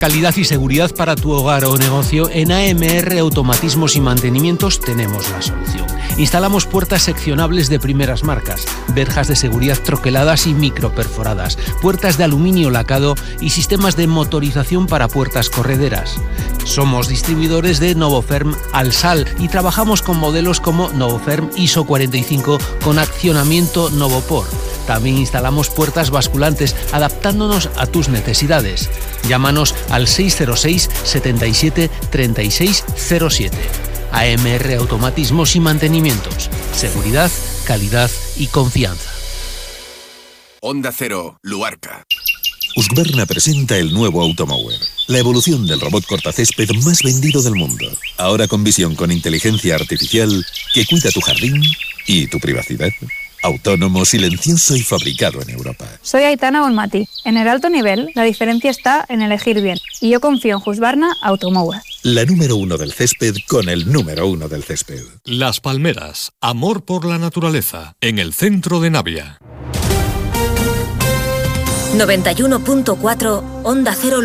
Calidad y seguridad para tu hogar o negocio. En AMR Automatismos y Mantenimientos tenemos la solución. Instalamos puertas seccionables de primeras marcas, verjas de seguridad troqueladas y microperforadas, puertas de aluminio lacado y sistemas de motorización para puertas correderas. Somos distribuidores de Novoferm Alsal y trabajamos con modelos como Novoferm ISO 45 con accionamiento Novopor. También instalamos puertas basculantes adaptándonos a tus necesidades. Llámanos al 606 77 36 07. AMR Automatismos y Mantenimientos. Seguridad, calidad y confianza. Onda Cero, Luarca. Husqvarna presenta el nuevo Automower, la evolución del robot cortacésped más vendido del mundo. Ahora con visión con inteligencia artificial que cuida tu jardín y tu privacidad. Autónomo, silencioso y fabricado en Europa. Soy Aitana Bonmati. En el alto nivel, la diferencia está en elegir bien. Y yo confío en Husqvarna Automower. La número 1 del césped con el número 1 del césped. Las Palmeras, amor por la naturaleza, en el centro de Navia. 91.4 Onda Cero